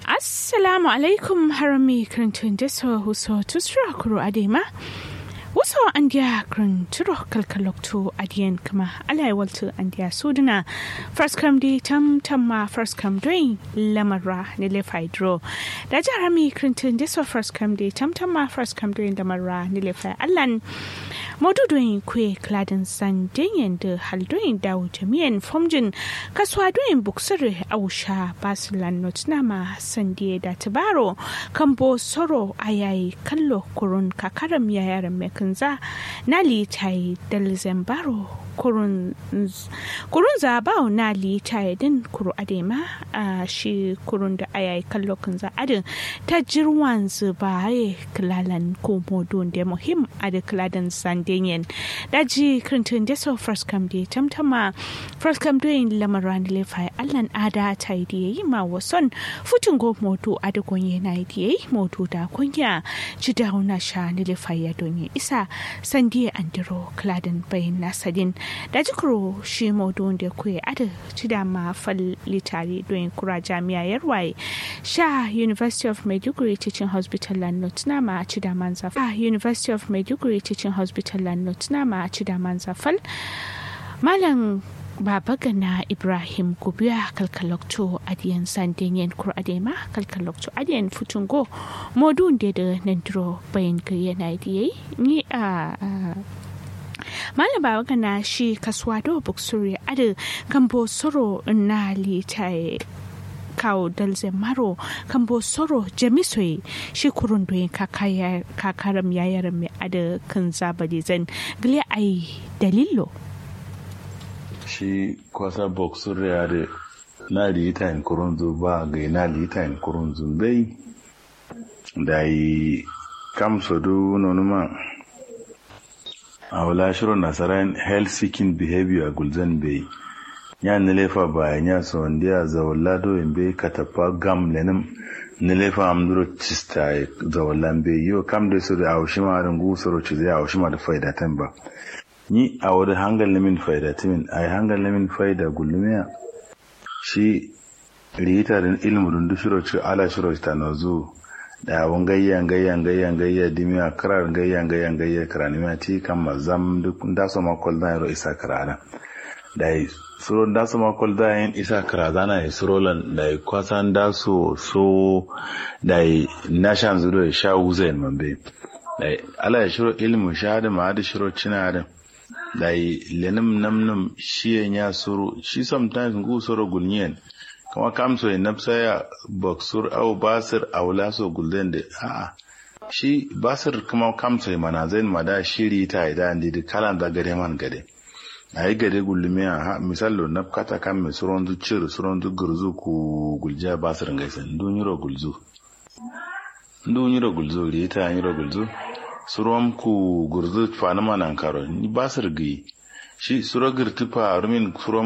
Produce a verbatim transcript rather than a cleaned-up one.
Assalamu alaikum harami krantun deso huso tusra kuro adema. Wasu andiya kran turo kalkalokto adiyan kama alai waltu andiya suduna first come di tam tamma first come doing lamarra ne le faidro da jarami krantun deso first come di tam tamma first come doing lamarra ne le fai allan modudoyin kwe kladan san denyen da haldoyin dawo jami'an fomjin kasuwa doyin buksar ausha basilan notnama sandiye da tabaro kambo soro ayayi kallo kurun kakaram yayaran mekanza nali tai dalzembaro kurun kurun zabao nali tai din kuru adema a shi kurun da ayayi kallo kanza adin ta jirwan zubaye klalan ko modun da muhim adin kladan san denyen daji krintun deso first come day tamtama first come doing lamaran lefai allan ada tai di ma wason futun go moto adagonye na di moto da kunya ci dauna sha ni lefai ya donye isa sandi andiro kladan bayin nasadin daji kuro shi moto da kuye ada ci da ma fal litari doing kura jami'a yarwai sha University of Maiduguri Teaching Hospital and Notnama ci da manza ah University of Maiduguri Teaching Hospital Notnama ci da manzafal malam baba gana Ibrahim Gubiya kalkalokto adiyan sandenyen kur adema kalkalokto adiyan futungo modun de da nandro bayan yana diye ni a malam baba gana shi kasuwa do buksuri adu kambo soro na litai kawo dalze maro kambo soro jamisoi shi kurun doyin kakaram yayar mai ada kan zabali zan gile ai dalilo shi kwasa boxer ya da na lita in kurun ba ga na lita in kurun bai da yi kamso do nonuma a wala shiro nasaran health seeking behavior gulzan bai ya nilefa ba ya so ndia zawlado imbe katapa gam lenim nilefa amduro chista zawlambe yo kam de so da awshima rangu soro chize awshima da faida tamba ni awada hangal lemin faida timin ay hangal lemin faida gulumiya shi rita den ilmu dun dushiro chi ala shiro tanozu da wangayya ngayya ngayya ngayya dimiya karar ngayya ngayya ngayya karanima ti kam zam duk ndaso makol da ro isa karana dai suron da su makol da yin isa karazana ya surolan da ya kwasan da su so da ya nashan zuro ya sha wuzayin mambe da ya ala ya shiro ilimin shahada ma da shiro cina da da ya lenim namnam shi ya suro shi sometimes ngu suro gulniyan kama kamso ya nafsa ya baksur au basir au laso gulden da a'a shi basir kama kamso ya manazain ma da shiri ta idan da kalan da gare man gade ayi gade gullumiya ha misallo na kata kan me surondu cir surondu gurzu ku gulja basir ngaisa nduniro gulzu nduniro gulzu rita nyiro gulzu surom ku gurzu fa na manan karo ni basir gi shi surogir tipa rumin surom